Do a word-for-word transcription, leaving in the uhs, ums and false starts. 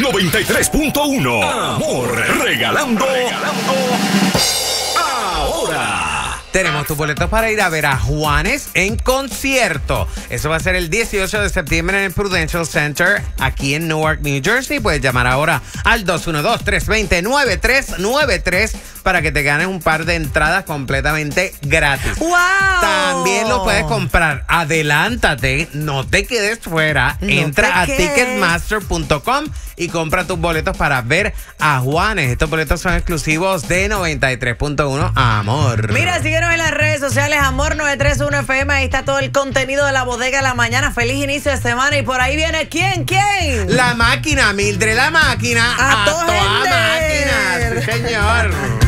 noventa y tres punto uno. Amor, regalando, regalando ahora. Tenemos tus boletos para ir a ver a Juanes en concierto. Eso va a ser el dieciocho de septiembre en el Prudential Center, aquí en Newark, New Jersey. Puedes llamar ahora al dos uno dos, tres dos cero, nueve tres nueve tres para que te ganes un par de entradas completamente gratis. ¡Wow! También lo puedes comprar. Adelántate, no te quedes fuera. No Entra a te quedes. ticketmaster punto com y compra tus boletos para ver a Juanes. Estos boletos son exclusivos de noventa y tres punto uno Amor. Mira, síguenos en las redes sociales, Amor nueve tres uno F M. Ahí está todo el contenido de la bodega de la mañana. Feliz inicio de semana. Y por ahí viene, ¿quién? ¿Quién? La máquina, Mildred la máquina. A A toda toda gente. máquina. Sí, señor.